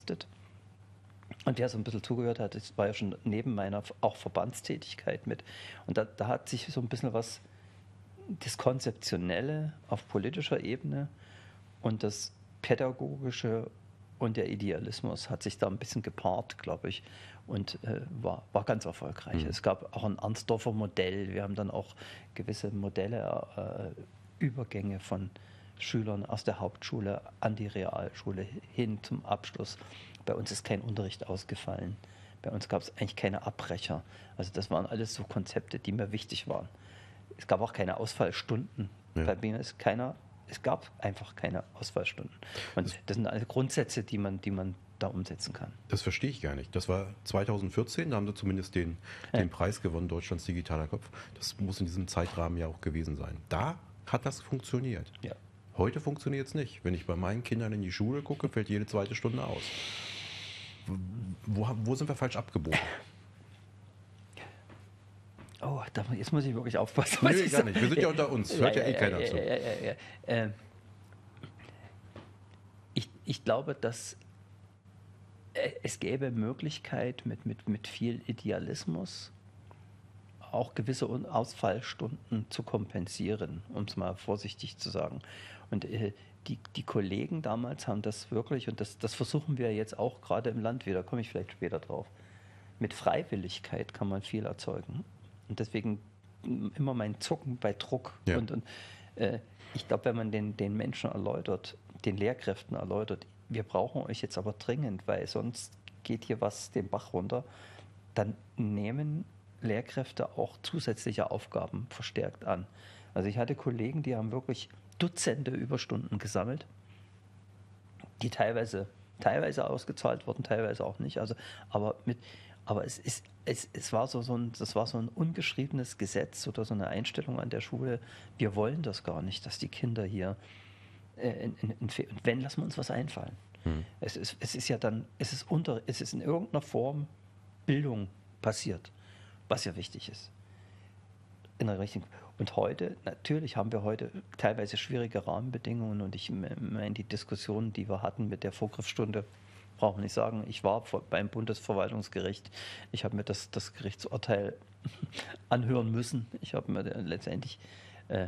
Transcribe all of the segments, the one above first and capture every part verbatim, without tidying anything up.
Und wer so ein bisschen zugehört hat, das war ja schon neben meiner auch Verbandstätigkeit mit. Und da, da hat sich so ein bisschen was, das Konzeptionelle auf politischer Ebene und das Pädagogische und der Idealismus hat sich da ein bisschen gepaart, glaube ich, und äh, war, war ganz erfolgreich. Mhm. Es gab auch ein Arnsdorfer Modell. Wir haben dann auch gewisse Modelle, äh, Übergänge von Schülern aus der Hauptschule an die Realschule hin zum Abschluss. Bei uns ist kein Unterricht ausgefallen. Bei uns gab es eigentlich keine Abbrecher. Also das waren alles so Konzepte, die mir wichtig waren. Es gab auch keine Ausfallstunden. Ja. Bei mir ist keiner, es gab einfach keine Ausfallstunden. Und das, das sind alle Grundsätze, die man, die man da umsetzen kann. Das verstehe ich gar nicht. Das war zweitausendvierzehn, da haben sie zumindest den, ja. den Preis gewonnen, Deutschlands digitaler Kopf. Das muss in diesem Zeitrahmen ja auch gewesen sein. Da hat das funktioniert. Ja. Heute funktioniert es nicht. Wenn ich bei meinen Kindern in die Schule gucke, fällt jede zweite Stunde aus. Wo, wo sind wir falsch abgebogen? Oh, da, jetzt muss ich wirklich aufpassen. Nee, gar so. nicht. Wir sind ja unter uns. Hört ja, ja, ja eh keiner ja, zu. Ja, ja, ja, ja. Ich, ich glaube, dass es gäbe Möglichkeit, mit, mit, mit viel Idealismus auch gewisse Ausfallstunden zu kompensieren, um es mal vorsichtig zu sagen. Und äh, die, die Kollegen damals haben das wirklich, und das, das versuchen wir jetzt auch gerade im Land wieder, komme ich vielleicht später drauf, mit Freiwilligkeit kann man viel erzeugen. Und deswegen immer mein Zucken bei Druck. Ja. Und, und äh, ich glaube, wenn man den, den Menschen erläutert, den Lehrkräften erläutert, wir brauchen euch jetzt aber dringend, weil sonst geht hier was den Bach runter, dann nehmen Lehrkräfte auch zusätzliche Aufgaben verstärkt an. Also ich hatte Kollegen, die haben wirklich Dutzende Überstunden gesammelt, die teilweise, teilweise ausgezahlt wurden, teilweise auch nicht. Also, aber mit, aber es ist, es, es war so, so ein, das war so ein ungeschriebenes Gesetz oder so eine Einstellung an der Schule. Wir wollen das gar nicht, dass die Kinder hier äh, in, in, in, und wenn, lassen wir uns was einfallen. Hm. Es ist, es ist ja dann, es ist unter, es ist in irgendeiner Form Bildung passiert, was ja wichtig ist. In der richtigen. Und heute, natürlich haben wir heute teilweise schwierige Rahmenbedingungen und ich meine, die Diskussion, die wir hatten mit der Vorgriffsstunde, brauchen wir nicht sagen, ich war beim Bundesverwaltungsgericht, ich habe mir das, das Gerichtsurteil anhören müssen, ich habe mir letztendlich äh,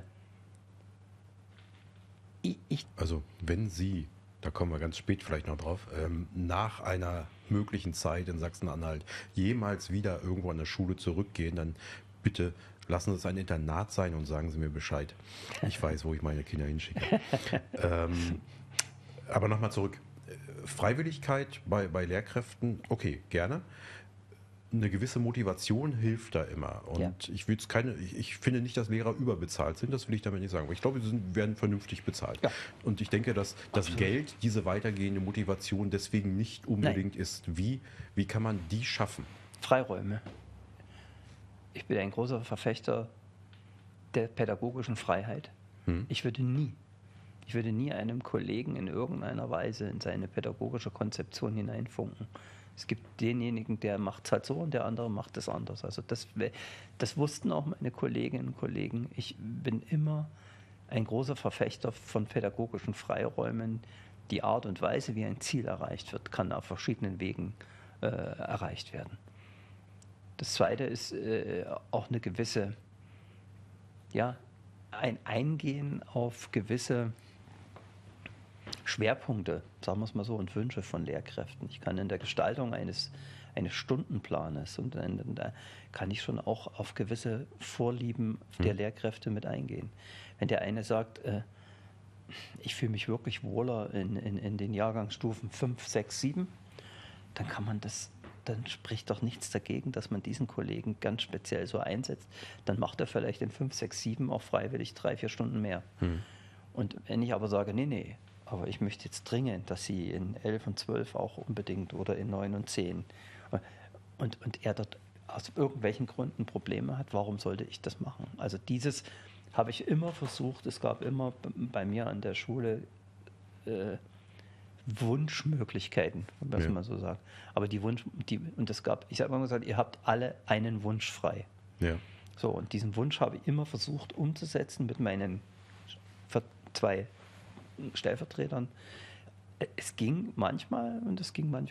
ich, ich also wenn Sie, da kommen wir ganz spät vielleicht noch drauf, ähm, nach einer möglichen Zeit in Sachsen-Anhalt jemals wieder irgendwo an der Schule zurückgehen, dann bitte lassen Sie es ein Internat sein und sagen Sie mir Bescheid. Ich weiß, wo ich meine Kinder hinschicke. ähm, aber nochmal zurück. Freiwilligkeit bei, bei Lehrkräften, okay, gerne. Eine gewisse Motivation hilft da immer. Und ja. ich, keine, ich, ich finde nicht, dass Lehrer überbezahlt sind, das will ich damit nicht sagen. Aber ich glaube, sie sind, werden vernünftig bezahlt. Ja. Und ich denke, dass das Absolut. Geld, diese weitergehende Motivation deswegen nicht unbedingt Nein. ist. Wie, wie kann man die schaffen? Freiräume. Ich bin ein großer Verfechter der pädagogischen Freiheit. Hm. Ich würde nie, ich würde nie einem Kollegen in irgendeiner Weise in seine pädagogische Konzeption hineinfunken. Es gibt denjenigen, der macht es halt so und der andere macht es anders. Also das, das wussten auch meine Kolleginnen und Kollegen. Ich bin immer ein großer Verfechter von pädagogischen Freiräumen. Die Art und Weise, wie ein Ziel erreicht wird, kann auf verschiedenen Wegen äh, erreicht werden. Das Zweite ist äh, auch eine gewisse, ja, ein Eingehen auf gewisse Schwerpunkte, sagen wir es mal so, und Wünsche von Lehrkräften. Ich kann in der Gestaltung eines, eines Stundenplanes und dann, da kann ich schon auch auf gewisse Vorlieben der hm. Lehrkräfte mit eingehen. Wenn der eine sagt, äh, ich fühle mich wirklich wohler in, in, in den Jahrgangsstufen fünf, sechs, sieben, dann kann man das, dann spricht doch nichts dagegen, dass man diesen Kollegen ganz speziell so einsetzt. Dann macht er vielleicht in fünf, sechs, sieben auch freiwillig drei, vier Stunden mehr. Hm. Und wenn ich aber sage, nee, nee, aber ich möchte jetzt dringend, dass Sie in elf und zwölf auch unbedingt oder in neun und zehn und, und er dort aus irgendwelchen Gründen Probleme hat, warum sollte ich das machen? Also dieses habe ich immer versucht, es gab immer bei mir an der Schule äh, Wunschmöglichkeiten, wenn man es ja. mal so sagt. Aber die Wunsch, die, und es gab, ich habe immer gesagt, ihr habt alle einen Wunsch frei. Ja. So, und diesen Wunsch habe ich immer versucht umzusetzen mit meinen zwei Stellvertretern. Es ging manchmal und es ging manchmal